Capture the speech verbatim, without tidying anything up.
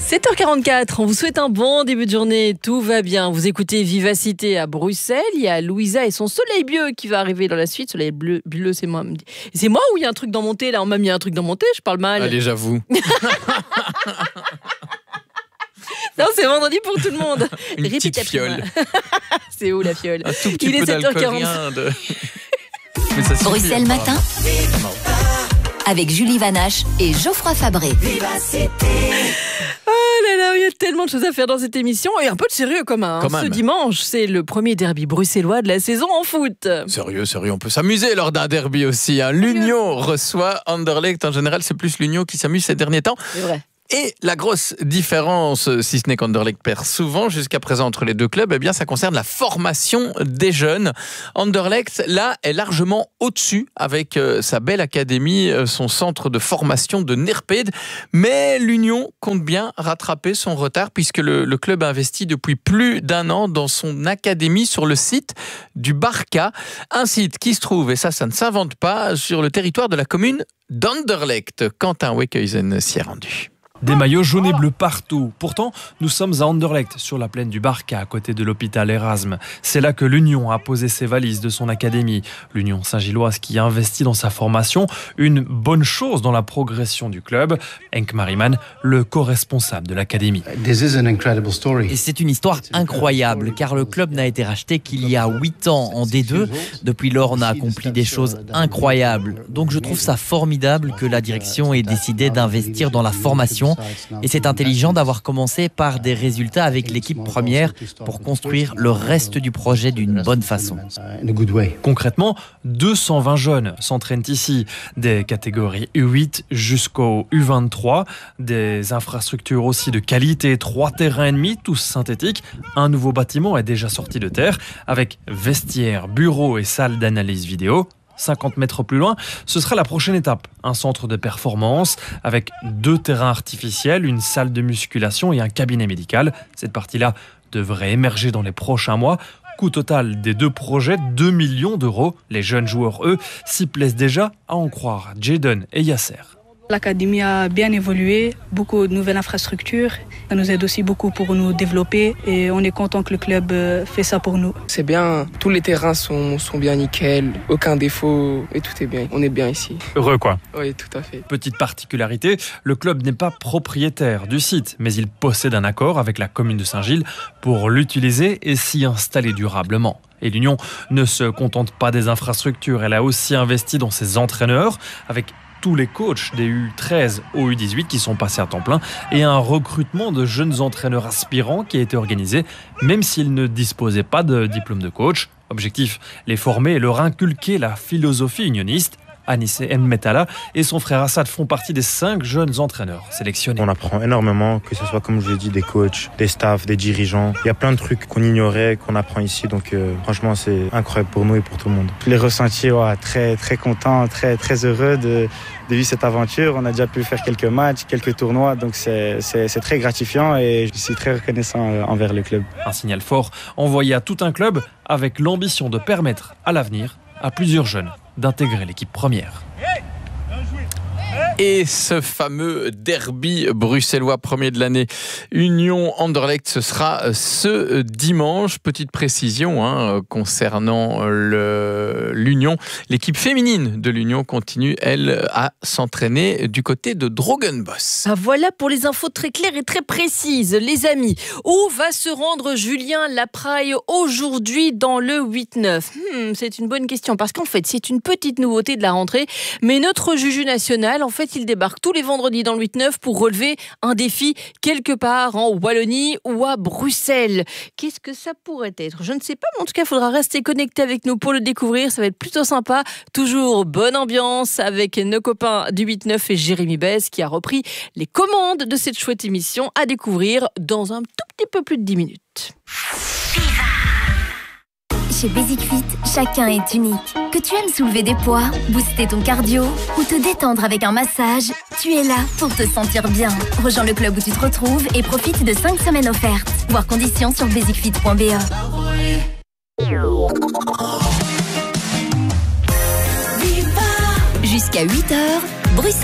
sept heures quarante-quatre, on vous souhaite un bon début de journée, tout va bien. Vous écoutez Vivacité à Bruxelles, il y a Louisa et son soleil bleu qui va arriver dans la suite. Soleil bleu, bleu c'est moi. C'est moi ou il y a un truc dans mon thé là? On m'a mis un truc dans mon thé, je parle mal. Allez, j'avoue. Non, c'est vendredi pour tout le monde. Une Répète petite fiole. C'est où la fiole? Un tout petit Il est peu sept heures d'alcool, quarante. rien de... Mais ça suffit, Bruxelles enfin. Matin avec Julie Vanache et Geoffroy Fabré. Oh là là, il y a tellement de choses à faire dans cette émission et un peu de sérieux commun. Quand Hein. Ce même. dimanche, c'est le premier derby bruxellois de la saison en foot. Sérieux, sérieux, on peut s'amuser lors d'un derby aussi. Hein. L'Union reçoit Anderlecht. En général, c'est plus l'Union qui s'amuse ces derniers temps. C'est vrai. Et la grosse différence, si ce n'est qu'Anderlecht perd souvent jusqu'à présent entre les deux clubs, eh bien, ça concerne la formation des jeunes. Anderlecht, là, est largement au-dessus avec euh, sa belle académie, euh, son centre de formation de Nerped. Mais l'Union compte bien rattraper son retard puisque le, le club a investi depuis plus d'un an dans son académie sur le site du Barca. Un site qui se trouve, et ça, ça ne s'invente pas, sur le territoire de la commune d'Anderlecht. Quentin Wekhuizen s'y est rendu. Des maillots jaunes et bleus partout. Pourtant, nous sommes à Anderlecht, sur la plaine du Barca, à côté de l'hôpital Erasme. C'est là que l'Union a posé ses valises de son académie. L'Union Saint-Gilloise qui investit dans sa formation, une bonne chose dans la progression du club. Henk Mariman, le co-responsable de l'académie. Et c'est une histoire incroyable, car le club n'a été racheté qu'il y a huit ans en D deux. Depuis lors, on a accompli des choses incroyables. Donc je trouve ça formidable que la direction ait décidé d'investir dans la formation. Et c'est intelligent d'avoir commencé par des résultats avec l'équipe première pour construire le reste du projet d'une bonne façon. Concrètement, deux cent vingt jeunes s'entraînent ici, des catégories U huit jusqu'au U vingt-trois, des infrastructures aussi de qualité, trois terrains et demi, tous synthétiques. Un nouveau bâtiment est déjà sorti de terre, avec vestiaires, bureaux et salles d'analyse vidéo. cinquante mètres plus loin, ce sera la prochaine étape. Un centre de performance avec deux terrains artificiels, une salle de musculation et un cabinet médical. Cette partie-là devrait émerger dans les prochains mois. Coût total des deux projets, deux millions d'euros. Les jeunes joueurs, eux, s'y plaisent déjà, à en croire Jayden et Yasser. L'académie a bien évolué, beaucoup de nouvelles infrastructures. Ça nous aide aussi beaucoup pour nous développer et on est content que le club fait ça pour nous. C'est bien, tous les terrains sont, sont bien nickel, aucun défaut et tout est bien. On est bien ici. Heureux quoi. Oui, tout à fait. Petite particularité, le club n'est pas propriétaire du site, mais il possède un accord avec la commune de Saint-Gilles pour l'utiliser et s'y installer durablement. Et l'Union ne se contente pas des infrastructures, elle a aussi investi dans ses entraîneurs avec tous les coachs des U treize au U dix-huit qui sont passés à temps plein et un recrutement de jeunes entraîneurs aspirants qui a été organisé même s'ils ne disposaient pas de diplôme de coach. Objectif, les former et leur inculquer la philosophie unioniste. Anissé Mmetala et son frère Assad font partie des cinq jeunes entraîneurs sélectionnés. On apprend énormément, que ce soit comme je l'ai dit, des coachs, des staffs, des dirigeants. Il y a plein de trucs qu'on ignorait, qu'on apprend ici. Donc euh, franchement, c'est incroyable pour nous et pour tout le monde. Les ressentis, ouais, très, très contents, très, très heureux de, de vivre cette aventure. On a déjà pu faire quelques matchs, quelques tournois. Donc c'est, c'est, c'est très gratifiant et je suis très reconnaissant envers le club. Un signal fort envoyé à tout un club avec l'ambition de permettre à l'avenir à plusieurs jeunes d'intégrer l'équipe première. Et ce fameux derby bruxellois premier de l'année, Union Anderlecht, ce sera ce dimanche. Petite précision hein, concernant le, l'Union. L'équipe féminine de l'Union continue, elle, à s'entraîner du côté de Drogenbos. Ah, voilà pour les infos très claires et très précises. Les amis, où va se rendre Julien Lapraille aujourd'hui dans le huit neuf? hmm, C'est une bonne question parce qu'en fait, c'est une petite nouveauté de la rentrée. Mais notre Juju national, en fait, il débarque tous les vendredis dans le huit neuf pour relever un défi quelque part en Wallonie ou à Bruxelles. Qu'est-ce que ça pourrait être? Je ne sais pas, mais en tout cas, il faudra rester connecté avec nous pour le découvrir. Ça va être plutôt sympa. Toujours bonne ambiance avec nos copains du huit neuf et Jérémy Besse qui a repris les commandes de cette chouette émission à découvrir dans un tout petit peu plus de dix minutes. Chez Basic Fit, chacun est unique. Que tu aimes soulever des poids, booster ton cardio ou te détendre avec un massage, tu es là pour te sentir bien. Rejoins le club où tu te retrouves et profite de cinq semaines offertes. Voir conditions sur basic fit point b e. Jusqu'à huit heures, Bruxelles.